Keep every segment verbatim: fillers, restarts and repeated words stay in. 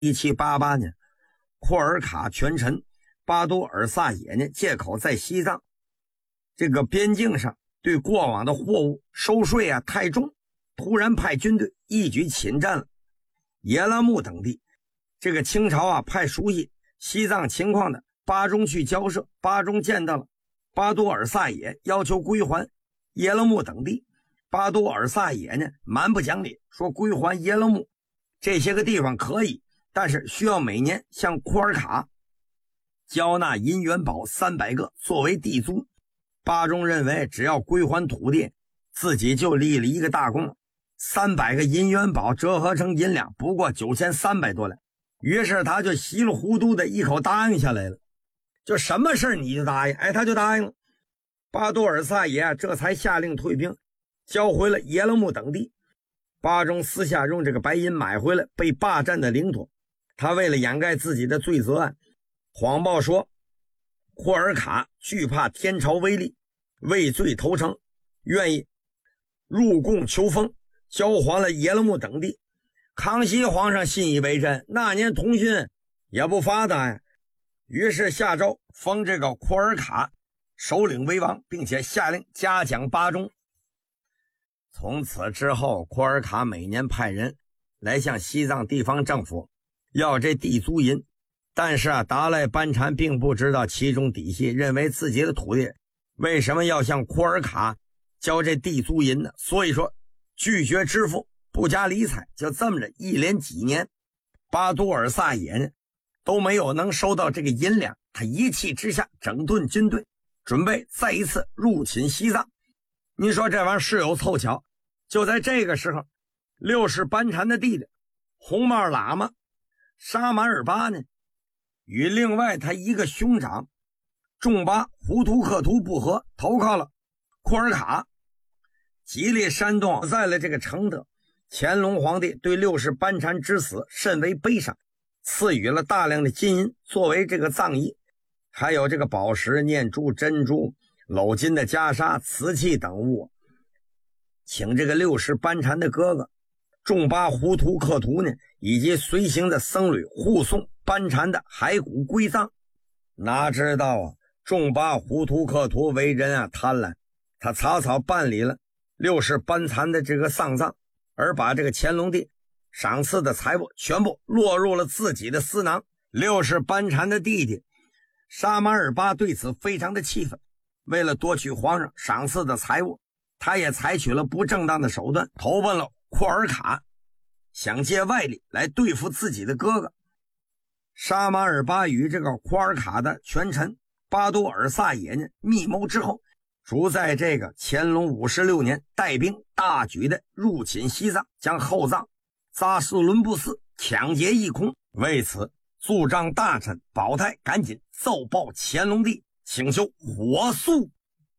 一七八八年，库尔卡权臣巴多尔萨也呢，借口在西藏这个边境上对过往的货物收税啊太重，突然派军队一举侵占了耶拉木等地。这个清朝啊派熟悉西藏情况的巴中去交涉，巴中见到了巴多尔萨也，要求归还耶拉木等地。巴多尔萨也呢蛮不讲理，说归还耶拉木这些个地方可以，但是需要每年向库尔卡交纳银元宝三百个作为地租。巴中认为只要归还土地，自己就立了一个大功，三百个银元宝折合成银两不过九千三百多两。于是他就稀里糊涂的一口答应下来了，就什么事你就答应，哎，他就答应了。巴多尔萨也这才下令退兵，交回了耶勒木等地。巴中私下用这个白银买回了被霸占的领土。他为了掩盖自己的罪责案，谎报说库尔卡惧怕天朝威力，畏罪投诚，愿意入贡求封，交还了耶勒木等地。康熙皇上信以为真，那年通讯也不发达呀，于是下诏封这个库尔卡首领为王，并且下令嘉奖巴中。从此之后，库尔卡每年派人来向西藏地方政府要这地租银，但是啊，达赖班禅并不知道其中底细，认为自己的土地为什么要向库尔卡交这地租银呢？所以说拒绝支付，不加理睬。就这么着一连几年，巴多尔萨也呢都没有能收到这个银两。他一气之下整顿军队，准备再一次入侵西藏。你说这玩意儿是有凑巧，就在这个时候，六世班禅的弟弟红帽喇嘛沙马尔巴呢与另外他一个兄长仲巴胡图克图不和，投靠了库尔卡。吉利煽动在了这个承德，乾隆皇帝对六世班禅之死甚为悲伤，赐予了大量的金银作为这个葬仪，还有这个宝石、念珠、珍珠、镂金的袈裟、瓷器等物，请这个六世班禅的哥哥仲巴胡图克图呢以及随行的僧侣护送班禅的骸骨归葬。哪知道啊，仲巴胡图克图为人啊贪婪，他草草办理了六世班禅的这个丧葬，而把这个乾隆帝赏赐的财物全部落入了自己的私囊。六世班禅的弟弟沙马尔巴对此非常的气愤，为了夺取皇上赏赐的财物，他也采取了不正当的手段，投奔了库尔卡，想借外力来对付自己的哥哥。沙马尔巴与这个库尔卡的权臣巴多尔萨也呢密谋之后，逐在这个乾隆五十六年带兵大举的入侵西藏，将后藏扎什伦布寺抢劫一空。为此驻藏大臣保泰赶紧奏报乾隆帝，请求火速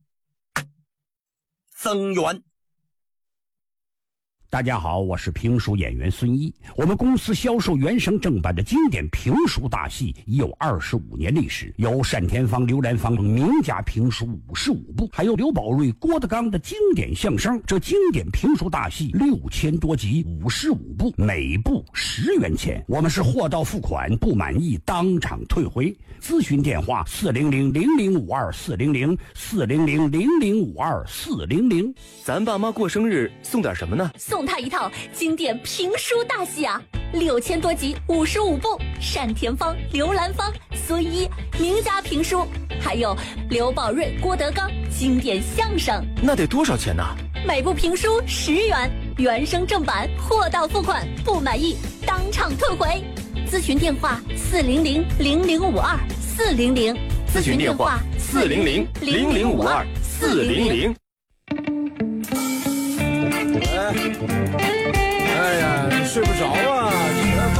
增援。 大家好，我是评书演员孙一。我们公司销售原声正版的经典评书大戏已有二十五年历史，有单田芳、刘兰芳名家评书五十五部，还有刘宝瑞、郭德纲的经典相声。这经典评书大戏六千多集，五十五部，每部十元钱。我们是货到付款，不满意当场退回。咨询电话：四零零零零五二四零零四零零零零五二四零零。 咱爸妈过生日送点什么呢？ 送他一套经典评书大戏啊，六千多集，五十五部，单田芳、刘兰芳、孙一名家评书，还有刘宝瑞、郭德纲经典相声。 那得多少钱呢？ 每部评书十元，原声正版，货到付款，不满意当场退回。咨询电话：四零零零零五二四零零。 咨询电话：四零零零零五二四零零。 哎，哎呀，你睡不着啊？